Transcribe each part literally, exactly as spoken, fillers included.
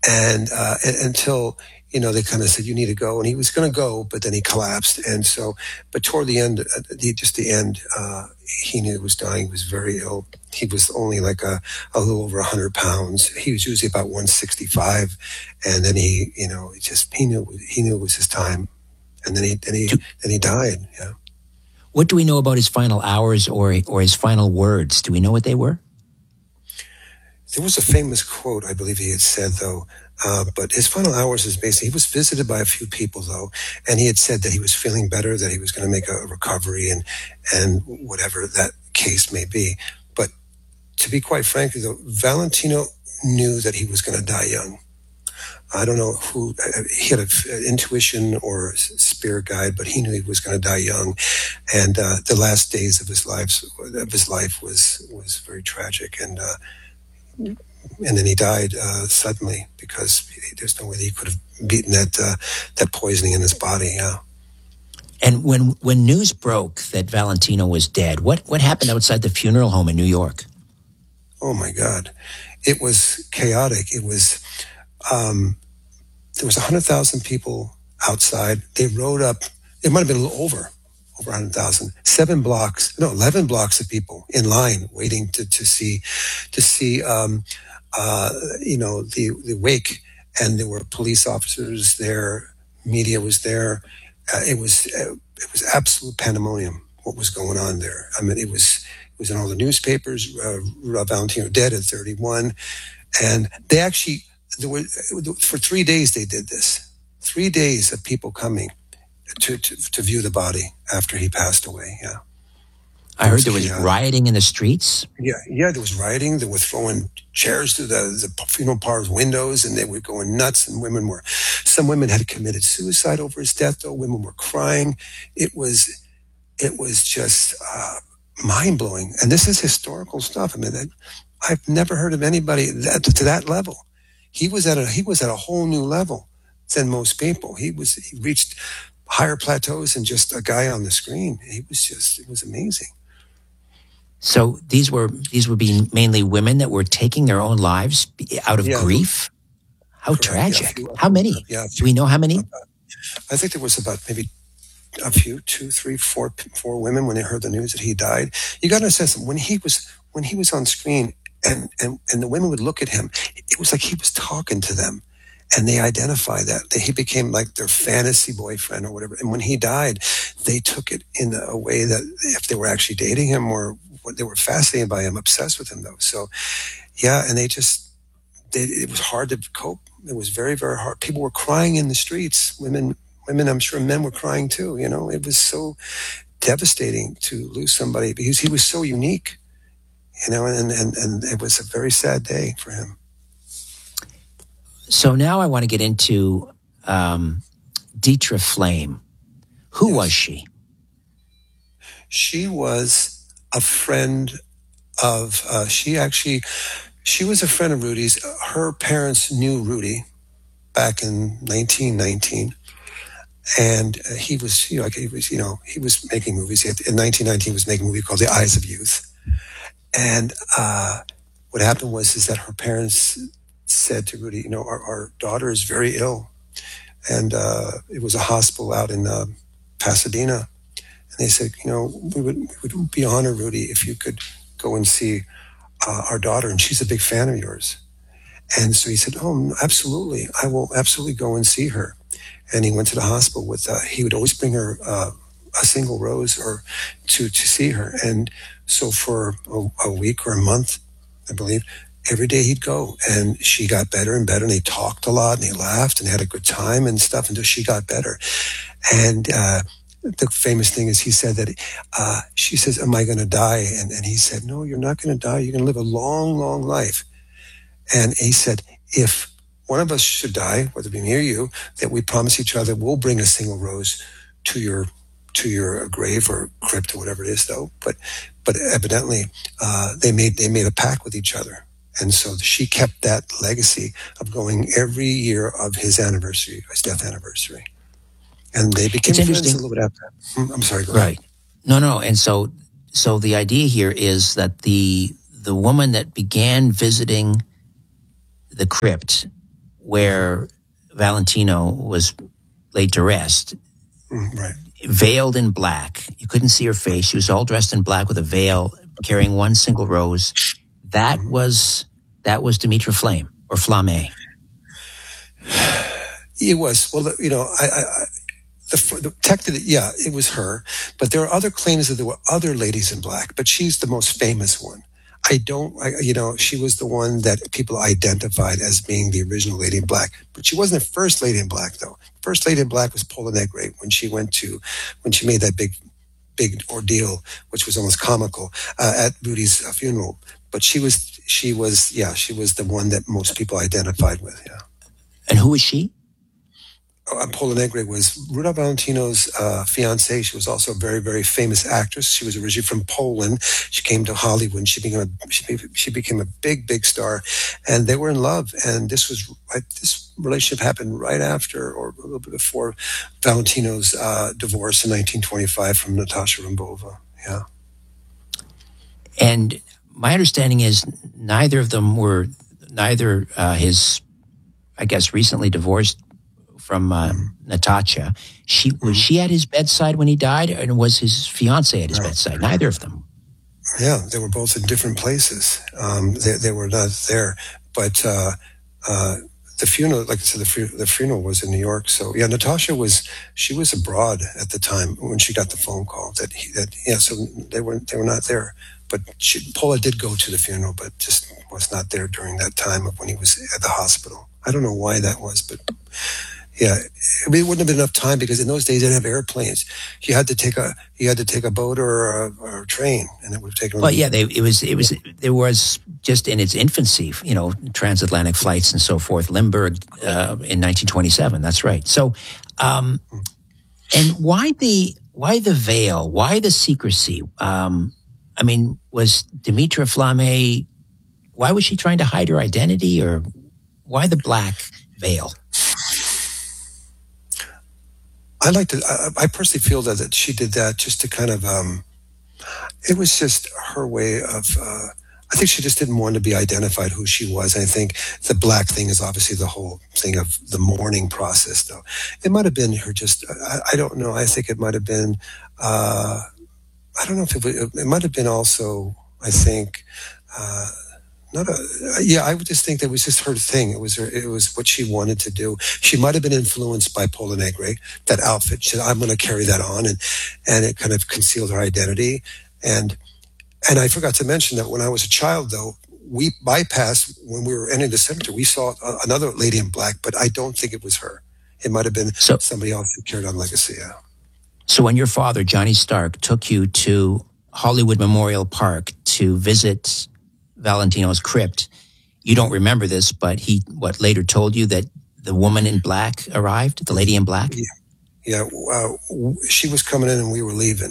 and, uh, and until, you know, they kind of said, you need to go. And he was going to go, but then he collapsed. And so, but toward the end, uh, the, just the end, uh, he knew he was dying. He was very ill. He was only like a, a little over one hundred pounds. He was usually about one sixty-five. And then he, you know, he just, he knew, he knew it was his time. And then he, then he, do, then he died. Yeah. What do we know about his final hours or, or his final words? Do we know what they were? There was a famous quote, I believe he had said, though, uh, but his final hours is basically, he was visited by a few people, though, and he had said that he was feeling better, that he was going to make a recovery and, and whatever that case may be. But to be quite frank, though, Valentino knew that he was going to die young. I don't know who, he had an intuition or a spirit guide, but he knew he was going to die young. And uh, the last days of his life, of his life was, was very tragic. And, uh, And then he died uh, suddenly because there's no way that he could have beaten that uh, that poisoning in his body. Yeah. And when when news broke that Valentino was dead, what what happened outside the funeral home in New York? Oh my God, it was chaotic. It was um, there was a hundred thousand people outside. They rode up. It might have been a little over. Over one hundred thousand, seven blocks, no, eleven blocks of people in line waiting to, to see, to see, um, uh, you know, the, the wake. And there were police officers there, media was there. Uh, it was, uh, it was absolute pandemonium, what was going on there. I mean, it was, it was in all the newspapers, uh, Valentino dead at thirty-one. And they actually, there were, for three days they did this. Three days of people coming. To, to to view the body after he passed away. Yeah, I heard there was yeah. rioting in the streets. Yeah, yeah, there was rioting. They were throwing chairs through the, the funeral parlor's windows, and they were going nuts. And women were, some women had committed suicide over his death. Though women were crying. It was, it was just uh, mind blowing. And this is historical stuff. I mean, that, I've never heard of anybody that, to that level. He was at a he was at a whole new level than most people. He was he reached higher plateaus than just a guy on the screen. He was just, it was amazing. So these were, these would be mainly women that were taking their own lives out of yeah, grief? How correct, tragic. Yeah, how many? Yeah, Do we know how many? I think there was about maybe a few, two, three, four, four women when they heard the news that he died. You got to understand something. When he was, when he was on screen and, and, and the women would look at him, it was like he was talking to them. And they identify that. He became like their fantasy boyfriend or whatever. And when he died, they took it in a way that if they were actually dating him or they were fascinated by him, obsessed with him though. So yeah, and they just, they, it was hard to cope. It was very, very hard. People were crying in the streets. Women, women, I'm sure men were crying too. You know, it was so devastating to lose somebody because he was so unique, you know, and, and, and it was a very sad day for him. So now I want to get into um, Dietra Flame. Who yes. was she? She was a friend of, uh, she actually, she was a friend of Rudy's. Her parents knew Rudy back in nineteen nineteen. And uh, he was, you know, like he was, you know, he was making movies. He had, in nineteen nineteen, he was making a movie called The Eyes of Youth. And uh, what happened was is that her parents said to Rudy, you know, our, our daughter is very ill. And uh, it was a hospital out in uh, Pasadena. And they said, you know, we would, we would be honored, Rudy, if you could go and see uh, our daughter. And she's a big fan of yours. And so he said, oh, absolutely. I will absolutely go and see her. And he went to the hospital with, uh, he would always bring her uh, a single rose or to, to see her. And so for a, a week or a month, I believe, every day he'd go, and she got better and better, and they talked a lot, and they laughed and had a good time and stuff until she got better. And uh, the famous thing is he said that, uh, she says, am I going to die? And, and he said, no, you're not going to die. You're going to live a long, long life. And he said, if one of us should die, whether it be me or you, that we promise each other we'll bring a single rose to your to your grave or crypt or whatever it is, though. But but evidently uh, they made they made a pact with each other. And so she kept that legacy of going every year of his anniversary, his death anniversary. And they became it's friends a little bit after that. I'm sorry, go right. ahead. No, no. And so, so the idea here is that the, the woman that began visiting the crypt where Valentino was laid to rest, right, veiled in black. You couldn't see her face. She was all dressed in black with a veil, carrying one single rose. That mm-hmm. was that was Dimitra Flame or Flame. It was. Well, you know, I, I the, the tech that, yeah, it was her. But there are other claims that there were other ladies in black, but she's the most famous one. I don't, I, you know, she was the one that people identified as being the original Lady in Black, but she wasn't the first Lady in Black, though. First Lady in Black was Pola Negri when she went to, when she made that big, big ordeal, which was almost comical, uh, at Rudy's uh, funeral. But she was, she was, yeah, she was the one that most people identified with, yeah. And who was she? Oh, Pola Negri was Rudolph Valentino's uh, fiancée. She was also a very, very famous actress. She was originally from Poland. She came to Hollywood. And she became a she, she became a big, big star, and they were in love. And this was right, this relationship happened right after or a little bit before Valentino's uh, divorce in nineteen twenty-five from Natasha Rambova. Yeah. And my understanding is neither of them were neither uh, his, I guess, recently divorced. From uh, mm-hmm. Natasha, she was mm-hmm. she at his bedside when he died, and was his fiance at his no. bedside? Neither of them. Yeah, they were both in different places. Um, they, they were not there, but uh, uh, the funeral, like I said, the, the funeral was in New York. So yeah, Natasha was she was abroad at the time when she got the phone call that he, that yeah. So they were they were not there, but she, Pola did go to the funeral, but just was not there during that time of when he was at the hospital. I don't know why that was, but. Yeah, I mean, it wouldn't have been enough time because in those days they didn't have airplanes. You had to take a you had to take a boat or a, or a train, and it would have taken. Well, yeah, they, it was it was there was just in its infancy, you know, transatlantic flights and so forth. Limburg uh, in nineteen twenty-seven. That's right. So, um, and why the why the veil? Why the secrecy? Um, I mean, was Dimitra Flame? Why was she trying to hide her identity, or why the black veil? I like to. I, I personally feel that, that she did that just to kind of. Um, it was just her way of. Uh, I think she just didn't want to be identified who she was. I think the black thing is obviously the whole thing of the mourning process, though. It might have been her just. I, I don't know. I think it might have been. Uh, I don't know if it. It might have been also. I think. Uh, Not a, yeah, I would just think that it was just her thing. It was her, it was what she wanted to do. She might have been influenced by Pola Negri, that outfit. She said, I'm going to carry that on. And, and it kind of concealed her identity. And, and I forgot to mention that when I was a child, though, we bypassed, when we were entering the cemetery, we saw another lady in black, but I don't think it was her. It might have been so, somebody else who carried on legacy. Yeah. So when your father, Johnny Stark, took you to Hollywood Memorial Park to visit Valentino's crypt, you don't remember this, but he what later told you that the woman in black arrived, the lady in black? Yeah, yeah. Uh, she was coming in and we were leaving.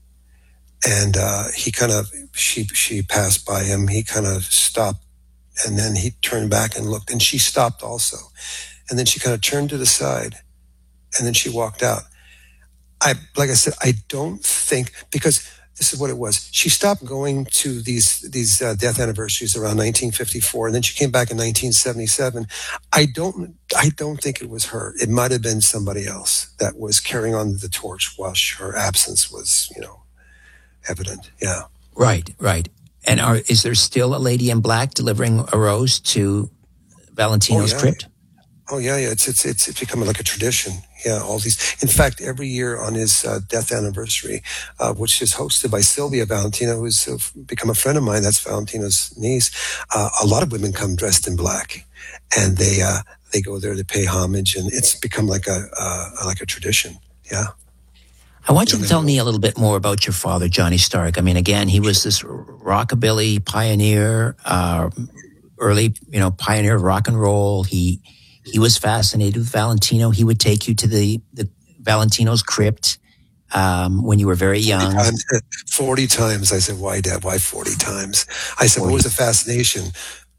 And uh, he kind of, she she passed by him. He kind of stopped, and then he turned back and looked, and she stopped also. And then she kind of turned to the side, and then she walked out. I, like I said, I don't think, because this is what it was. She stopped going to these these uh, death anniversaries around nineteen fifty-four, and then she came back in nineteen seventy-seven. I don't I don't think it was her. It might have been somebody else that was carrying on the torch while her absence was, you know, evident. Yeah. Right, right. And are, is there still a lady in black delivering a rose to Valentino's oh, yeah. crypt? Oh yeah, yeah. It's it's it's it's become like a tradition. Yeah, all these. In fact, every year on his uh, death anniversary, uh, which is hosted by Sylvia Valentino, who's uh, become a friend of mine. That's Valentino's niece. Uh, a lot of women come dressed in black, and they uh, they go there to pay homage, and it's become like a uh, like a tradition. Yeah. I want you to tell me a little bit more about your father, Johnny Stark. I mean, again, he was this rockabilly pioneer, uh, early, you know, pioneer of rock and roll. He he was fascinated with Valentino. He would take you to the, the Valentino's crypt um, when you were very young. forty times, forty times. I said, why, Dad? Why forty times? I said, forty. What was the fascination?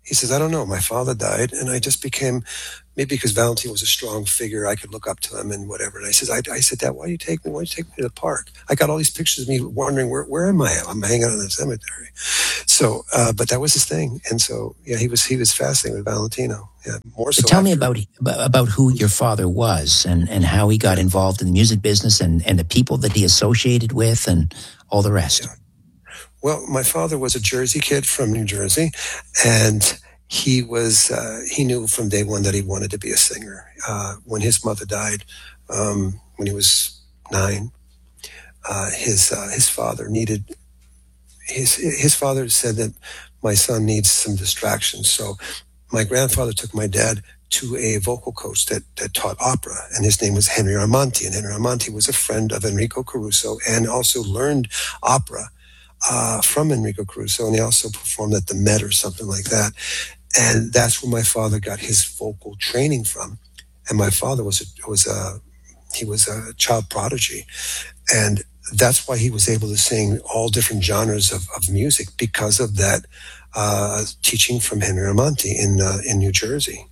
He says, I don't know. My father died, and I just became, maybe because Valentino was a strong figure, I could look up to him and whatever. And I says, I, I said, Dad, why do you take me? Why do you take me to the park? I got all these pictures of me wondering, where, where am I? I'm hanging out in the cemetery. So, uh, but that was his thing. And so, yeah, he was, he was fascinating with Valentino. Yeah, more so. But tell me after- about about who your father was and, and how he got involved in the music business and, and the people that he associated with and all the rest. Yeah. Well, my father was a Jersey kid from New Jersey, and he was uh, he knew from day one that he wanted to be a singer. Uh, when his mother died, um, when he was nine, uh, his uh, his father needed his his father said that my son needs some distraction. So my grandfather took my dad to a vocal coach that, that taught opera, and his name was Henry Armanti. And Henry Armanti was a friend of Enrico Caruso and also learned opera uh, from Enrico Caruso, and he also performed at the Met or something like that. And that's where my father got his vocal training from. And my father was a, was a he was a child prodigy, and that's why he was able to sing all different genres of, of music because of that uh, teaching from Henry Armanti in uh, in New Jersey.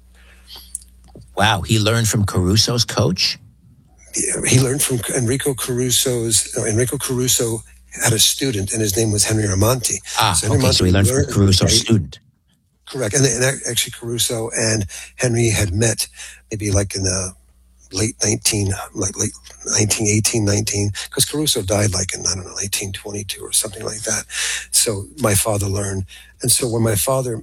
Wow, he learned from Caruso's coach? He learned from Enrico Caruso's. No, Enrico Caruso had a student, and his name was Henry Armanti. Ah, so okay, Armanti so he learned, learned from Caruso's right? student. Correct. And, and actually, Caruso and Henry had met maybe like in the late nineteen, like late nineteen eighteen, nineteen, because Caruso died like in, I don't know, eighteen twenty-two or something like that. So my father learned. And so when my father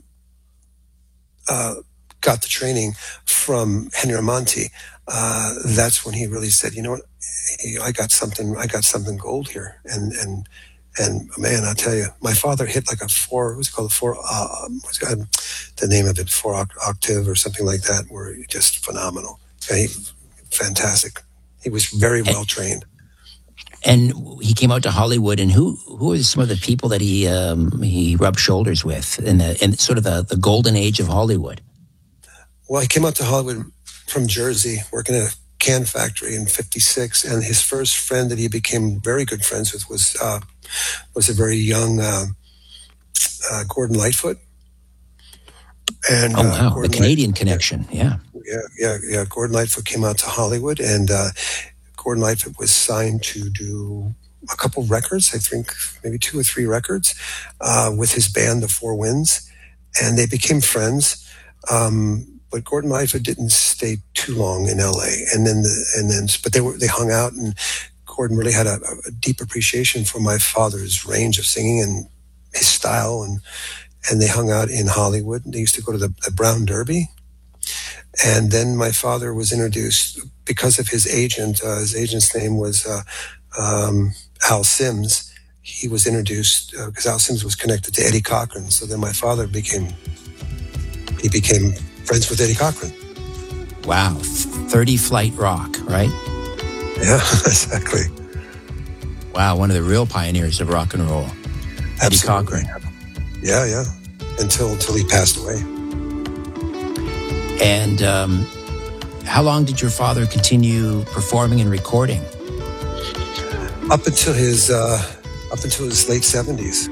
uh, got the training from Henry Armanti, uh, that's when he really said, you know what, hey, I got something, I got something gold here. And, and, and man, I'll tell you, my father hit like a four, what's it called, four, uh, what's the name of it, four octave or something like that, were just phenomenal. And he, fantastic. He was very well trained. And he came out to Hollywood. And who who are some of the people that he um, he rubbed shoulders with in the in sort of the, the golden age of Hollywood? Well, he came out to Hollywood from Jersey, working at a can factory in fifty-six, and his first friend that he became very good friends with was uh, was a very young uh, uh, Gordon Lightfoot. And, oh wow, uh, the Canadian Lightfoot, connection, yeah. Yeah, yeah, yeah. Gordon Lightfoot came out to Hollywood, and uh, Gordon Lightfoot was signed to do a couple records, I think maybe two or three records, uh, with his band, the Four Winds, and they became friends. Um, but Gordon Lightfoot didn't stay too long in L A, and then the, and then but they were they hung out, and Gordon really had a, a deep appreciation for my father's range of singing and his style, and and they hung out in Hollywood. They used to go to the, the Brown Derby. And then my father was introduced because of his agent. Uh, his agent's name was uh, um, Al Sims. He was introduced uh, because Al Sims was connected to Eddie Cochran. So then my father became he became friends with Eddie Cochran. Wow, thirty Flight Rock, right? Yeah, exactly. Wow, one of the real pioneers of rock and roll, Eddie Absolutely. Cochran. Yeah, yeah. Until until he passed away. And um, how long did your father continue performing and recording? Up until his uh, up until his late seventies.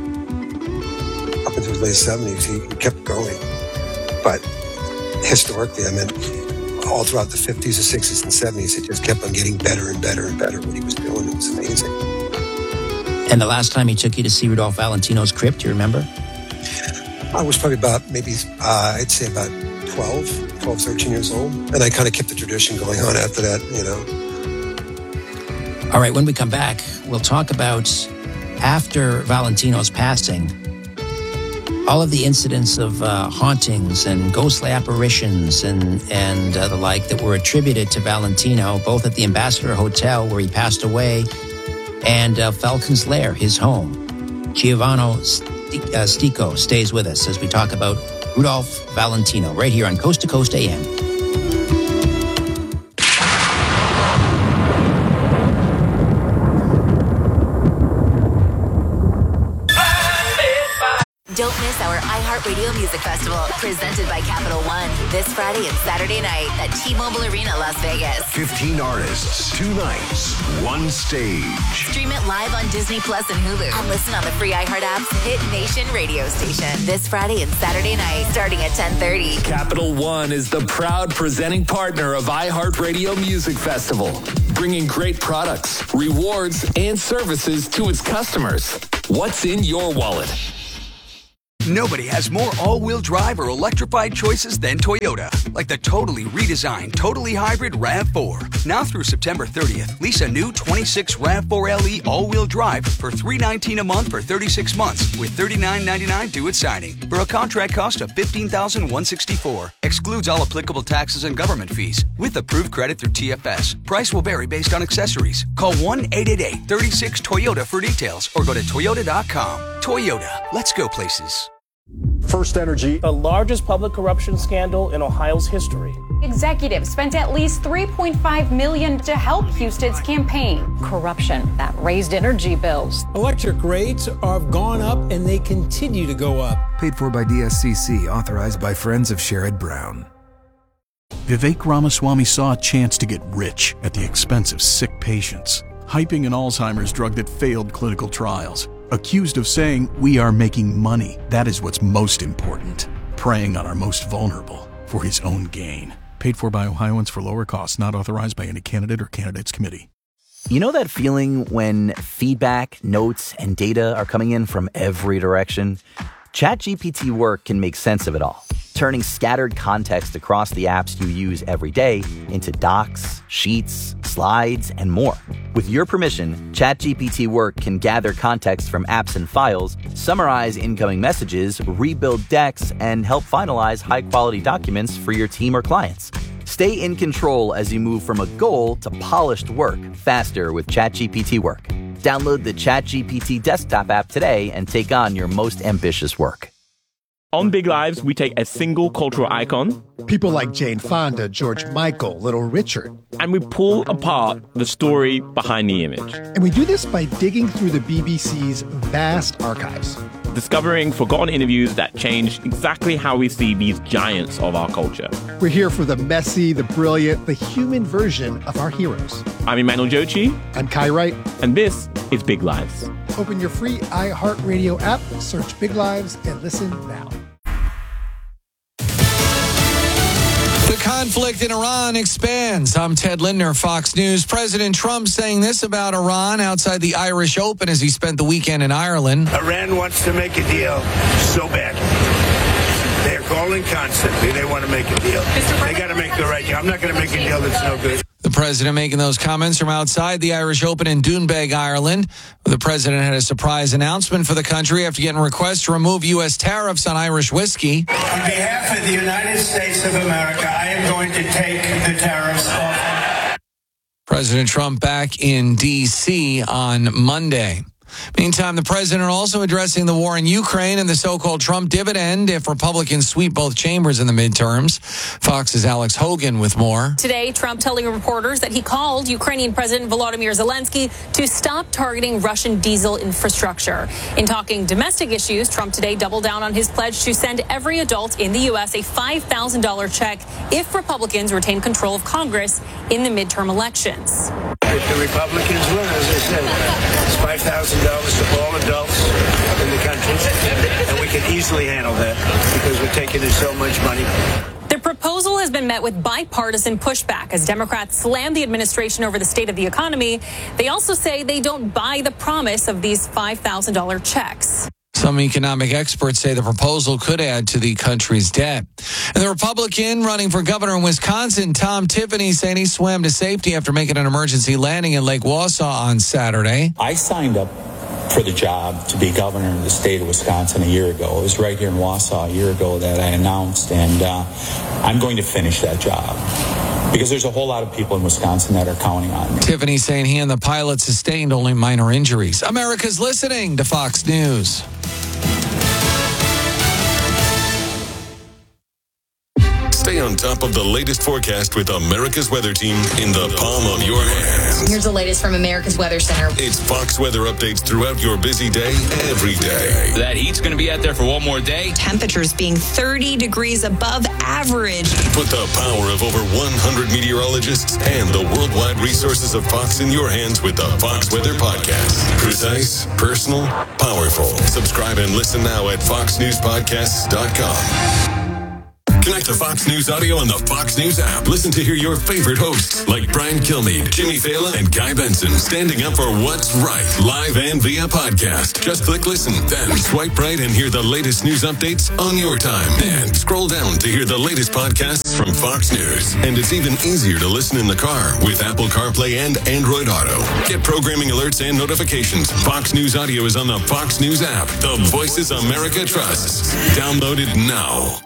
Up until his late seventies, he, he kept going. But historically, I mean, all throughout the fifties, the sixties, and seventies, it just kept on getting better and better and better. What he was doing, it was amazing. And the last time he took you to see Rudolph Valentino's crypt, do you remember? I was probably about maybe uh, I'd say about twelve, thirteen years old. And I kind of kept the tradition going on after that, you know. All right, when we come back, we'll talk about, after Valentino's passing, all of the incidents of uh, hauntings and ghostly apparitions and, and uh, the like that were attributed to Valentino, both at the Ambassador Hotel, where he passed away, and uh, Falcon's Lair, his home. Giovanni St- uh, Stico stays with us as we talk about Rudolph Valentino, right here on Coast to Coast A M. Don't miss our iHeartRadio Music Festival, presented by Capital One. this Friday and Saturday night at T-Mobile Arena, Las Vegas. fifteen artists, two nights, one stage. Stream it live on Disney Plus and Hulu. And listen on the free iHeart app's Hit Nation radio station. This Friday and Saturday night, starting at ten thirty. Capital One is the proud presenting partner of iHeartRadio Music Festival, bringing great products, rewards, and services to its customers. What's in your wallet? Nobody has more all-wheel drive or electrified choices than Toyota. Like the totally redesigned, totally hybrid RAV four. Now through September thirtieth, lease a new twenty-six RAV four L E all-wheel drive for three hundred nineteen dollars a month for thirty-six months with thirty-nine ninety-nine due at signing for a contract cost of fifteen thousand one hundred sixty-four dollars. Excludes all applicable taxes and government fees with approved credit through T F S. Price will vary based on accessories. Call one eight eight eight, three six, Toyota for details or go to toyota dot com. Toyota, let's go places. First Energy, the largest public corruption scandal in Ohio's history. Executives spent at least three point five million dollars to help Houston's campaign. Corruption that raised energy bills. Electric rates have gone up and they continue to go up. Paid for by D S C C, authorized by Friends of Sherrod Brown. Vivek Ramaswamy saw a chance to get rich at the expense of sick patients, hyping an Alzheimer's drug that failed clinical trials. Accused of saying, "We are making money. That is what's most important." Preying on our most vulnerable for his own gain. Paid for by Ohioans for lower costs, not authorized by any candidate or candidates committee. You know that feeling when feedback, notes, and data are coming in from every direction? ChatGPT Work can make sense of it all, turning scattered context across the apps you use every day into docs, sheets, slides, and more. With your permission, ChatGPT Work can gather context from apps and files, summarize incoming messages, rebuild decks, and help finalize high-quality documents for your team or clients. Stay in control as you move from a goal to polished work faster with ChatGPT Work. Download the ChatGPT desktop app today and take on your most ambitious work. On Big Lives, we take a single cultural icon, people like Jane Fonda, George Michael, Little Richard, and we pull apart the story behind the image. And we do this by digging through the B B C's vast archives, discovering forgotten interviews that changed exactly how we see these giants of our culture. We're here for the messy, the brilliant, the human version of our heroes. I'm Emmanuel Jochi. I'm Kai Wright. And this is Big Lives. Open your free iHeartRadio app, search Big Lives, and listen now. The conflict in Iran expands. I'm Ted Lindner, Fox News. President Trump saying this about Iran outside the Irish Open as he spent the weekend in Ireland. Iran wants to make a deal so badly. They're calling constantly. They want to make a deal. They got to make the right deal. I'm not going to make a deal that's no good. The president making those comments from outside the Irish Open in Doonbeg, Ireland. The president had a surprise announcement for the country after getting requests to remove U S tariffs on Irish whiskey. On behalf of the United States of America, I am going to take the tariffs off. President Trump back in D C on Monday. Meantime, the president also addressing the war in Ukraine and the so-called Trump dividend if Republicans sweep both chambers in the midterms. Fox's Alex Hogan with more. Today, Trump telling reporters that he called Ukrainian President Volodymyr Zelensky to stop targeting Russian diesel infrastructure. In talking domestic issues, Trump today doubled down on his pledge to send every adult in the U S a five thousand dollars check if Republicans retain control of Congress in the midterm elections. If the Republicans win, as I said, it's five thousand dollars to all adults in the country, and we can easily handle that because we're taking in so much money. The proposal has been met with bipartisan pushback as Democrats slam the administration over the state of the economy. They also say they don't buy the promise of these five thousand dollars checks. Some economic experts say the proposal could add to the country's debt. And the Republican running for governor in Wisconsin, Tom Tiffany, saying he swam to safety after making an emergency landing in Lake Wausau on Saturday. I signed up for the job to be governor of the state of Wisconsin a year ago. It was right here in Wausau a year ago that I announced, and uh, I'm going to finish that job because there's a whole lot of people in Wisconsin that are counting on me. Tiffany saying he and the pilot sustained only minor injuries. America's listening to Fox News. Stay on top of the latest forecast with America's Weather Team in the palm of your hand. Here's the latest from America's Weather Center. It's Fox weather updates throughout your busy day, every day. That heat's going to be out there for one more day. Temperatures being thirty degrees above average. Put the power of over one hundred meteorologists and the worldwide resources of Fox in your hands with the Fox Weather Podcast. Precise, personal, powerful. Subscribe and listen now at fox news podcasts dot com. Connect to Fox News Audio on the Fox News app. Listen to hear your favorite hosts like Brian Kilmeade, Jimmy Fallon, and Guy Benson standing up for what's right, live and via podcast. Just click listen, then swipe right and hear the latest news updates on your time. And scroll down to hear the latest podcasts from Fox News. And it's even easier to listen in the car with Apple CarPlay and Android Auto. Get programming alerts and notifications. Fox News Audio is on the Fox News app. The voices America trusts. Download it now.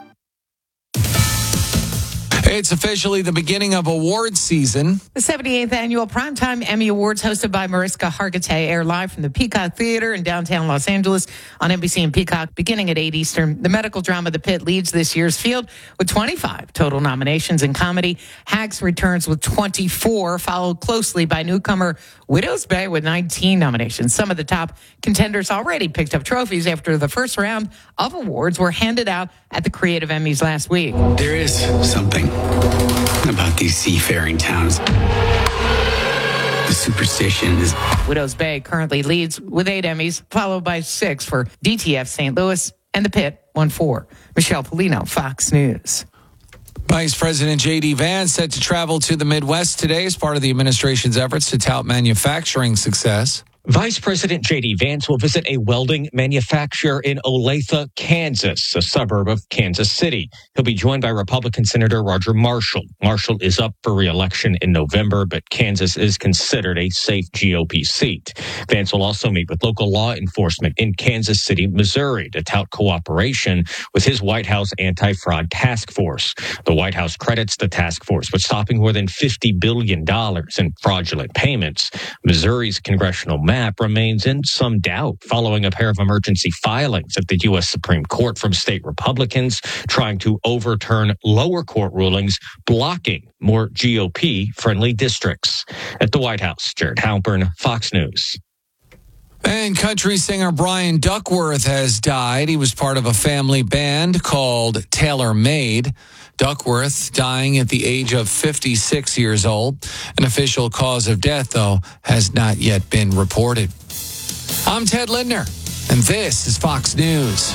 It's officially the beginning of awards season. The seventy-eighth Annual Primetime Emmy Awards, hosted by Mariska Hargitay, air live from the Peacock Theater in downtown Los Angeles on N B C and Peacock, beginning at eight Eastern. The medical drama The Pit leads this year's field with twenty-five total nominations in comedy. Hacks returns with twenty-four, followed closely by newcomer Widow's Bay with nineteen nominations. Some of the top contenders already picked up trophies after the first round of awards were handed out at the Creative Emmys last week. There is something about these seafaring towns. The superstition is... Widow's Bay currently leads with eight Emmys, followed by six for D T F Saint Louis, and The Pit won four. Michelle Polino, Fox News. Vice President J D. Vance set to travel to the Midwest today as part of the administration's efforts to tout manufacturing success. Vice President J D. Vance will visit a welding manufacturer in Olathe, Kansas, a suburb of Kansas City. He'll be joined by Republican Senator Roger Marshall. Marshall is up for re-election in November, but Kansas is considered a safe G O P seat. Vance will also meet with local law enforcement in Kansas City, Missouri, to tout cooperation with his White House anti-fraud task force. The White House credits the task force with stopping more than fifty billion dollars in fraudulent payments. Missouri's congressional map remains in some doubt following a pair of emergency filings at the U S Supreme Court from state Republicans trying to overturn lower court rulings blocking more G O P-friendly districts. At the White House, Jared Halpern, Fox News. And country singer Brian Duckworth has died. He was part of a family band called Taylor Made. Duckworth dying at the age of fifty-six years old. An official cause of death, though, has not yet been reported. I'm Ted Lindner, and this is Fox News.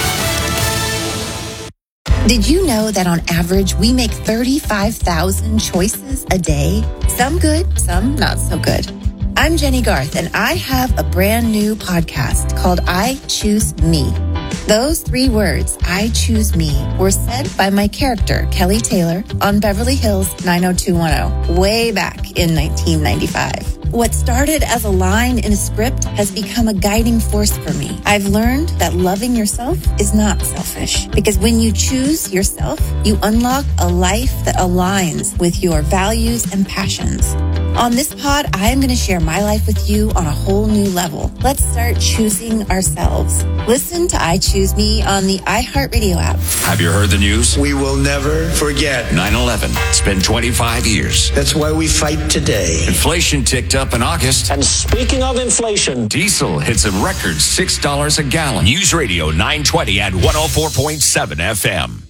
Did you know that on average, we make thirty-five thousand choices a day? Some good, some not so good. I'm Jenny Garth, and I have a brand new podcast called I Choose Me. Those three words, I choose me, were said by my character, Kelly Taylor, on Beverly Hills nine oh two one oh, way back in nineteen ninety-five. What started as a line in a script has become a guiding force for me. I've learned that loving yourself is not selfish, because when you choose yourself, you unlock a life that aligns with your values and passions. On this pod, I am going to share my life with you on a whole new level. Let's start choosing ourselves. Listen to I Choose Me on the iHeartRadio app. Have you heard the news? We will never forget nine eleven. It's been twenty-five years. That's why we fight today. Inflation ticked up in August. And speaking of inflation, diesel hits a record six dollars a gallon. News Radio nine twenty at one oh four point seven F M.